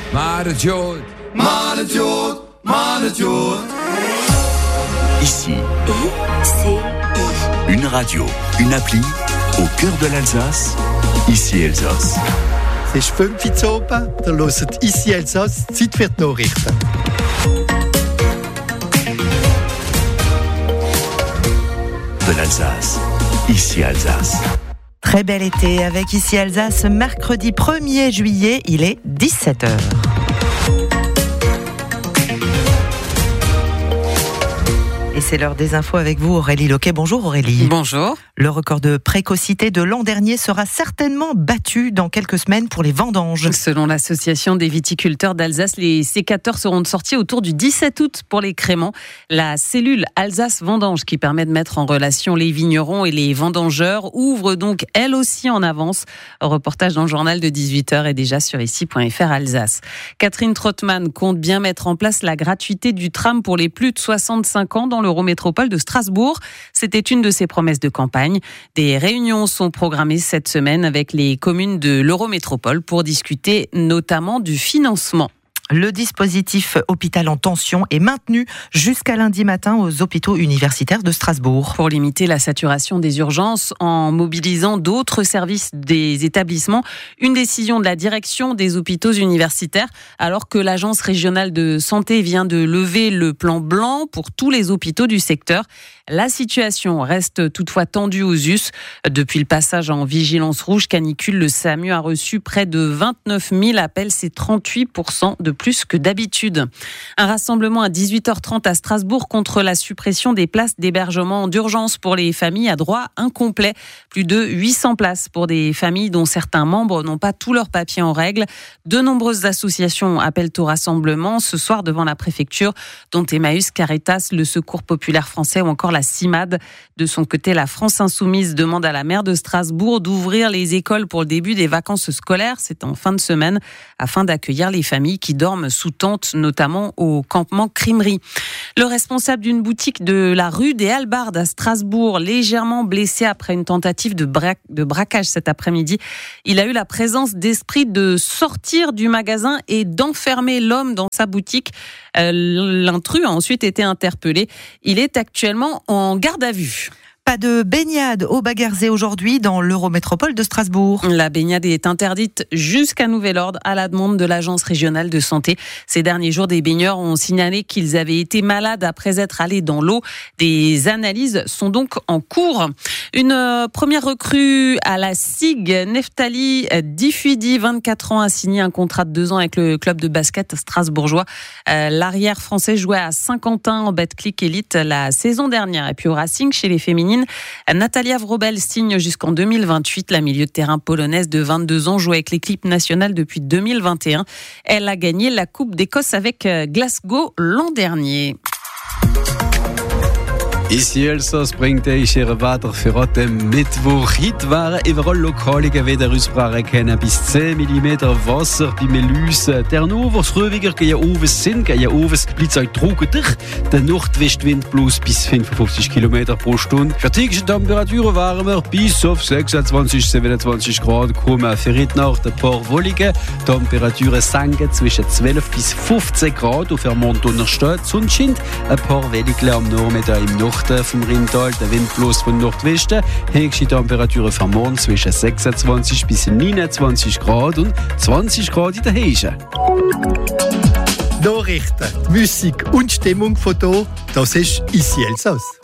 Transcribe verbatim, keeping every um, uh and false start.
Marjod, Marjod, Marjod. Ici, Et c'est une radio, une appli, au cœur de l'Alsace, Ici Elsass. Es ist fünf Uhr zu oben, da hört Ici Elsass, Zeit für die Nachrichten. De l'Alsace, Ici Alsace. Très bel été avec Ici Alsace, mercredi premier juillet, il est dix-sept heures. Et c'est l'heure des infos avec vous, Aurélie Loquet. Bonjour Aurélie. Bonjour. Le record de précocité de l'an dernier sera certainement battu dans quelques semaines pour les vendanges. Selon l'association des viticulteurs d'Alsace, les sécateurs seront de sortie autour du dix-sept août pour les créments. La cellule Alsace Vendange, qui permet de mettre en relation les vignerons et les vendangeurs, ouvre donc elle aussi en avance. Reportage dans le journal de dix-huit heures et déjà sur ici point f r Alsace. Catherine Trottmann compte bien mettre en place la gratuité du tram pour les plus de soixante-cinq ans dans l'Eurométropole de Strasbourg. C'était une de ses promesses de campagne. Des réunions sont programmées cette semaine avec les communes de l'Eurométropole pour discuter notamment du financement. Le dispositif hôpital en tension est maintenu jusqu'à lundi matin aux hôpitaux universitaires de Strasbourg. Pour limiter la saturation des urgences en mobilisant d'autres services des établissements, une décision de la direction des hôpitaux universitaires, alors que l'agence régionale de santé vient de lever le plan blanc pour tous les hôpitaux du secteur. La situation reste toutefois tendue aux U S. Depuis le passage en vigilance rouge canicule, le SAMU a reçu près de vingt-neuf mille appels, c'est trente-huit pour cent de plus que d'habitude. Un rassemblement à dix-huit heures trente à Strasbourg contre la suppression des places d'hébergement d'urgence pour les familles à droit incomplet. Plus de huit cents places pour des familles dont certains membres n'ont pas tous leurs papiers en règle. De nombreuses associations appellent au rassemblement ce soir devant la préfecture, dont Emmaüs, Caritas, le Secours populaire français ou encore la CIMAD. De son côté, la France Insoumise demande à la maire de Strasbourg d'ouvrir les écoles pour le début des vacances scolaires, c'est en fin de semaine, afin d'accueillir les familles qui dorment sous tente, notamment au campement Crimerie. Le responsable d'une boutique de la rue des Halbardes à Strasbourg, légèrement blessé après une tentative de, bra- de braquage cet après-midi, il a eu la présence d'esprit de sortir du magasin et d'enfermer l'homme dans sa boutique. Euh, l'intrus a ensuite été interpellé. Il est actuellement en garde à vue. Pas de baignade au Bagarzé aujourd'hui dans l'Eurométropole de Strasbourg. La baignade est interdite jusqu'à nouvel ordre à la demande de l'agence régionale de santé. Ces derniers jours, des baigneurs ont signalé qu'ils avaient été malades après être allés dans l'eau. Des analyses sont donc en cours. Une première recrue à la S I G, Neftali Diffidi, vingt-quatre ans, a signé un contrat de deux ans avec le club de basket strasbourgeois. L'arrière français jouait à Saint-Quentin en Betclic Elite la saison dernière. Et puis au Racing, chez les féminines, Natalia Vrobel signe jusqu'en deux mille vingt-huit. La milieu de terrain polonaise de vingt-deux ans joue avec l'équipe nationale depuis deux mille vingt et un. Elle a gagné la Coupe d'Écosse avec Glasgow l'an dernier. Ici Elsass bringt euch Ihre Wetter für heute Mittwoch. Heute wären überall lokale Gewitteraussprachen kennen. Bis zehn Millimeter Wasser bei Melus. Der Novos Röwiger gehen Oves sind, gehen Oves bleibt es trockener. Der Nordwestwind bloß bis fünfundfünfzig Kilometer pro Stunde. Für die Temperaturen wären wir bis auf sechsundzwanzig, siebenundzwanzig Grad kommen. Für heute Nacht ein paar wollige. Temperaturen sinken zwischen zwölf bis fünfzehn Grad. Und für Montunterstadt Sonne scheint. Ein paar Wellige am Nachmittag im Nord vom Rheintal, der Wind bloß von Nordwesten. Höchste Temperaturen für morgen zwischen sechsundzwanzig bis neunundzwanzig Grad und zwanzig Grad in der Heise. Nachrichten, Musik und Stimmung von hier, das ist Ici Elsass.